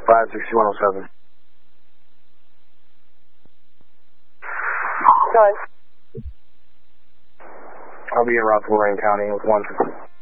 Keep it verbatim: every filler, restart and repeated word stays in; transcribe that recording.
five six one oh seven. Go ahead. I'll be in Rockville, Lorraine County with one.